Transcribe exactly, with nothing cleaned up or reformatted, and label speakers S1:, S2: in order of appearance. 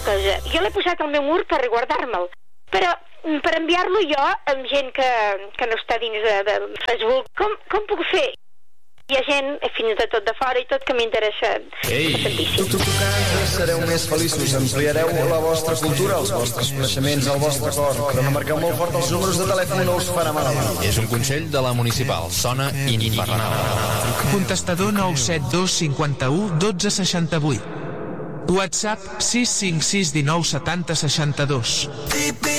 S1: una cosa, jo l'he posat al meu mur per guardar-me'l, però per enviar-lo jo amb gent que, que no està dins de, de Facebook, com, com puc fer? Hi ha gent, fins i tot de fora i tot, que m'interessa tantíssim.
S2: Tu tocant sereu més feliços, ampliareu la vostra cultura, els vostres coneixements, el vostre cor, però no marqueu molt fort els números de telèfon, no us farà malament.
S3: És un consell de la Municipal. Sona infernal.
S4: Contestador nou set dos cinquanta-u dotze seixanta-vuit. WhatsApp sis cinc sis dinou setanta seixanta-dos.